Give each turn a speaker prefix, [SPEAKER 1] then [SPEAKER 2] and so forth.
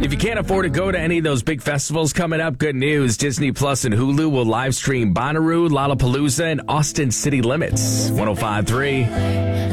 [SPEAKER 1] If you can't afford to go to any of those big festivals coming up, good news. Disney Plus and Hulu will live stream Bonnaroo, Lollapalooza, and Austin City Limits. 105.3